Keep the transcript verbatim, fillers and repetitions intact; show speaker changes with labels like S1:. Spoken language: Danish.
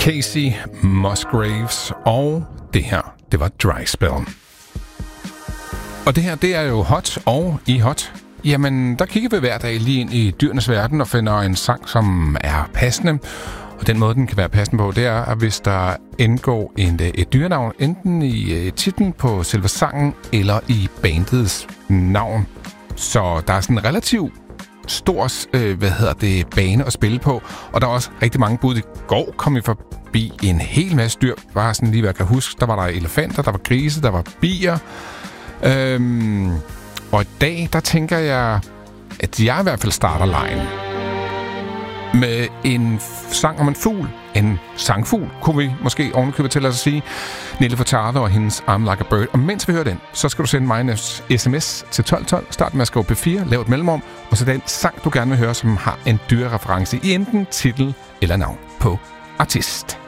S1: Casey Musgraves, og det her, det var Dry Spell. Og det her, det er jo hot, og i hot, jamen, der kigger vi hver dag lige ind i dyrenes verden og finder en sang, som er passende. Og den måde, den kan være passende på, det er, at hvis der indgår et, et dyrenavn, enten i uh, titlen på selve sangen, eller i bandets navn. Så der er sådan en relativt stor, øh, hvad hedder det, bane at spille på, og der er også rigtig mange bud. I går kom vi forbi en hel masse dyr, bare sådan lige hvad jeg kan huske. Der var der elefanter, der var grise, der var bier. Øhm, og i dag, der tænker jeg, at jeg i hvert fald starter lejen med en sang om en fugl. En sangfugl, kunne vi måske ovenikøbet til at sige. Nelly Furtado og hendes I'm Like a Bird. Og mens vi hører den, så skal du sende mig en sms til tolv tolv. Start med at skrive P fire, lav et mellemrum, og så den sang, du gerne vil høre, som har en dyrereference i enten titel eller navn på artist.